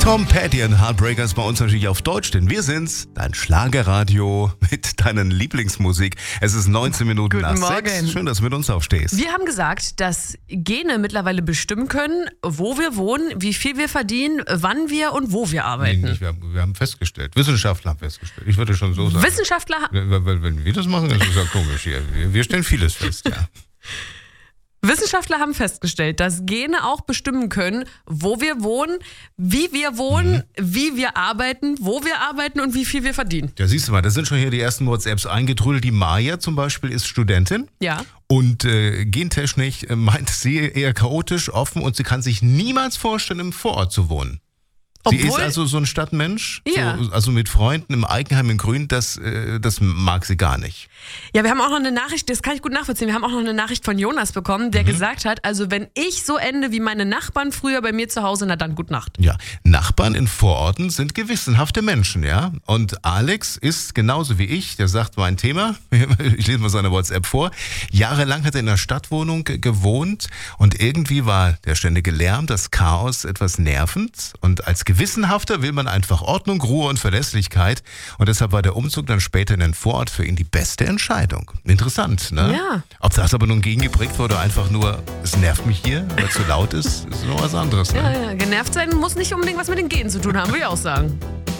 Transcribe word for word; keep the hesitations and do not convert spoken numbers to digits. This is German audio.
Tom Petty und Heartbreakers bei uns natürlich auf Deutsch, denn wir sind's, dein Schlagerradio mit deiner Lieblingsmusik. Es ist neunzehn Minuten Guten nach Morgen. sechs. Schön, dass du mit uns aufstehst. Wir haben gesagt, dass Gene mittlerweile bestimmen können, wo wir wohnen, wie viel wir verdienen, wann wir und wo wir arbeiten. Nee, nicht, wir, haben, wir haben festgestellt, Wissenschaftler haben festgestellt. Ich würde schon so sagen. Wissenschaftler Wenn, wenn, wenn wir das machen, dann ist es ja komisch hier. Wir, wir stellen vieles fest, ja. Wissenschaftler haben festgestellt, dass Gene auch bestimmen können, wo wir wohnen, wie wir wohnen, mhm. wie wir arbeiten, wo wir arbeiten und wie viel wir verdienen. Ja, siehst du mal, da sind schon hier die ersten WhatsApps eingetrudelt. Die Maya zum Beispiel ist Studentin. Ja. Und äh, gentechnisch äh, meint sie eher chaotisch, offen und sie kann sich niemals vorstellen, im Vorort zu wohnen. Sie Obwohl, ist also so ein Stadtmensch, ja. so, also mit Freunden im Eigenheim in Grün, das, äh, das mag sie gar nicht. Ja, wir haben auch noch eine Nachricht, das kann ich gut nachvollziehen, wir haben auch noch eine Nachricht von Jonas bekommen, der mhm. gesagt hat, also wenn ich so ende wie meine Nachbarn früher bei mir zu Hause, na dann gute Nacht. Ja, Nachbarn in Vororten sind gewissenhafte Menschen, ja. Und Alex ist genauso wie ich, der sagt mein Thema, ich lese mal seine WhatsApp vor, jahrelang hat er in einer Stadtwohnung gewohnt und irgendwie war der ständige Lärm, das Chaos etwas nervend und als gewissenhafter will man einfach Ordnung, Ruhe und Verlässlichkeit. Und deshalb war der Umzug dann später in den Vorort für ihn die beste Entscheidung. Interessant, ne? Ja. Ob das aber nun gegengeprägt wurde oder einfach nur, es nervt mich hier, weil es zu laut ist, ist noch was anderes. Ne? Ja, ja, genervt sein muss nicht unbedingt was mit den Genen zu tun haben, würde ich auch sagen.